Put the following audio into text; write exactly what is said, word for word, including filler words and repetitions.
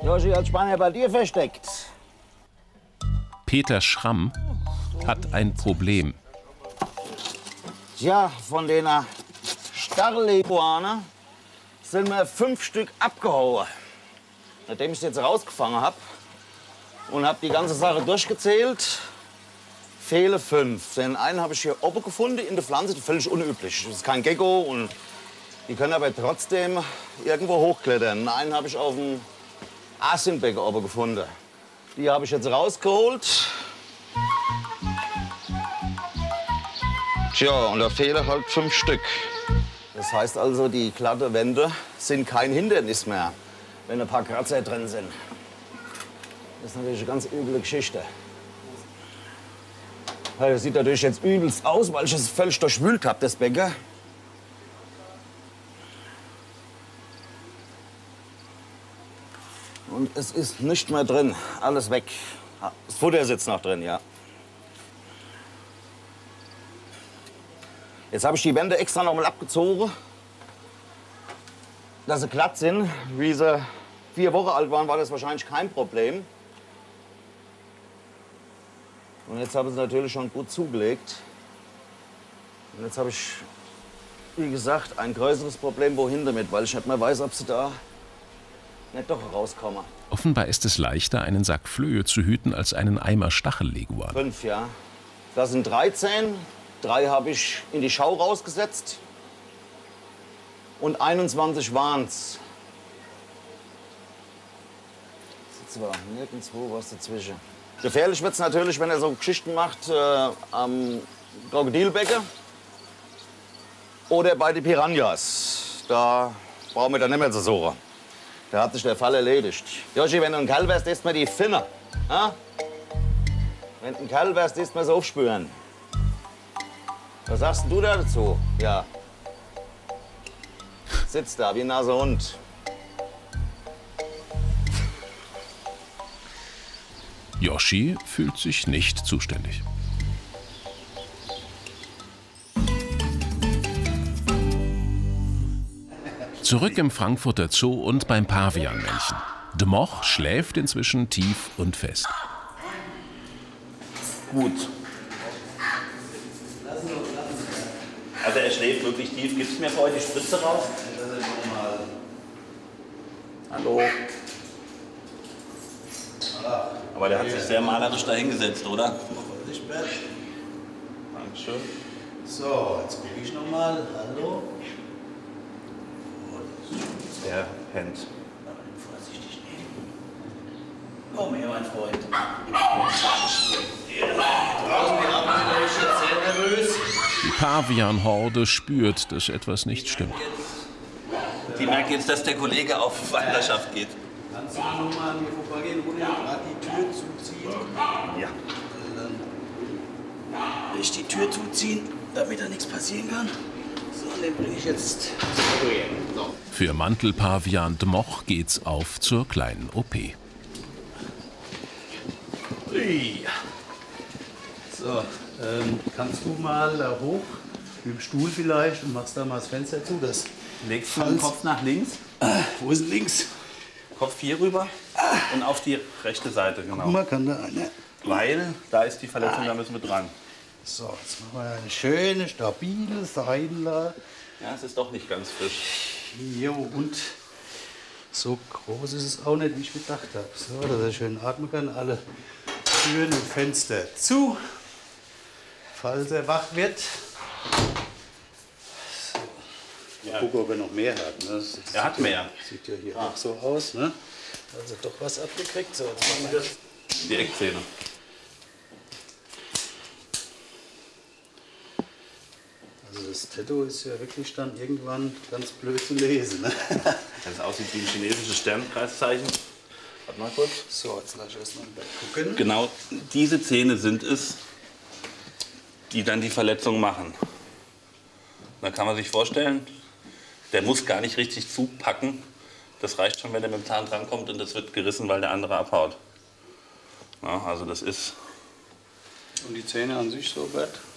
Joshi hat Spanier bei dir versteckt. Peter Schramm hat ein Problem. Tja, von den Starrleguane sind mir fünf Stück abgehauen. Nachdem ich sie jetzt rausgefangen habe und habe die ganze Sache durchgezählt, fehlen fünf. Den einen habe ich hier oben gefunden in der Pflanze, völlig unüblich. Das ist kein Gecko und die können aber trotzdem irgendwo hochklettern. Den einen habe ich auf dem Asienbecken oben gefunden. Die habe ich jetzt rausgeholt. Tja, und da fehlen halt fünf Stück. Das heißt also, die glatten Wände sind kein Hindernis mehr, wenn ein paar Kratzer drin sind. Das ist natürlich eine ganz üble Geschichte. Das sieht natürlich jetzt übelst aus, weil ich es völlig durchwühlt habe, das Becken. Und es ist nicht mehr drin, alles weg. Das Futter sitzt noch drin, ja. Jetzt habe ich die Wände extra noch mal abgezogen, dass sie glatt sind. Wie sie vier Wochen alt waren, war das wahrscheinlich kein Problem. Und jetzt haben sie natürlich schon gut zugelegt. Und jetzt habe ich, wie gesagt, ein größeres Problem. Wohin damit? Weil ich nicht mehr weiß, ob sie da nicht doch rauskommen. Offenbar ist es leichter, einen Sack Flöhe zu hüten, als einen Eimer Stachelleguan. Fünf, ja. Das sind dreizehn. Drei habe ich in die Schau rausgesetzt. Und einundzwanzig waren es. Sitzt aber nirgendwo was dazwischen. Gefährlich wird es natürlich, wenn er so Geschichten macht äh, am Krokodilbecken oder bei den Piranhas. Da brauchen wir dann nicht mehr zu suchen. Da hat sich der Fall erledigt. Joshi, wenn du ein Kerl wärst, isst mir die Finne. Ha? Wenn du ein Kerl wärst, isst mir so aufspüren. Was sagst du da dazu? Ja. Sitzt da wie ein naser Hund. Joshi fühlt sich nicht zuständig. Zurück im Frankfurter Zoo und beim Pavianmännchen. Dmoch schläft inzwischen tief und fest. Gut. Also er schläft wirklich tief. Gibst du mir vorher die Spritze raus? Hallo. Aber der hat sich sehr malerisch dahingesetzt, oder? Dankeschön. So, jetzt gucke ich noch mal. Hallo. Der pennt. Vorsichtig nehmen. Komm her, mein Freund. Draußen die Abend sind euch jetzt sehr nervös. Die Pavianhorde spürt, dass etwas nicht stimmt. Die merkt jetzt, dass der Kollege auf Wanderschaft geht. Kannst du noch mal an mir vorbeigehen, ohne gerade die Tür zuziehen? Ja. Will ich die Tür zuziehen, damit da nichts passieren kann? So, den bringe ich jetzt zur Ruhe. So. Für Mantelpavian Dmoch geht's auf zur kleinen O P. Ui. So, ähm, kannst du mal da hoch, mit dem Stuhl vielleicht, und machst da mal das Fenster zu. Das Legst du den Kopf nach links? Ah, wo ist denn links? Kopf hier rüber ah. und auf die rechte Seite, genau. Guck mal, kann da einer. Weil da ist die Verletzung, ah. da müssen wir dran. So, jetzt machen wir eine schöne, stabile Seitenlage. Ja, es ist doch nicht ganz frisch. Jo, und so groß ist es auch nicht, wie ich gedacht habe. So, dass er schön atmen kann. Alle Türen und Fenster zu, falls er wach wird. So. Ja. Gucken, ob er noch mehr hat. Ne? Das er hat ja, mehr. Sieht ja hier ah. auch so aus. Ne? Also doch was abgekriegt. So, jetzt machen wir das. Die Eckzähne. Also das Tattoo ist ja wirklich dann irgendwann ganz blöd zu lesen. Ne? Das aussieht wie ein chinesisches Sternkreiszeichen. Warte mal kurz. So, jetzt lass ich erst mal gucken. Genau diese Zähne sind es, die dann die Verletzung machen. Da kann man sich vorstellen, der muss gar nicht richtig zupacken. Das reicht schon, wenn er mit dem Zahn drankommt und das wird gerissen, weil der andere abhaut. Ja, also das ist... Und die Zähne an sich so, Bert?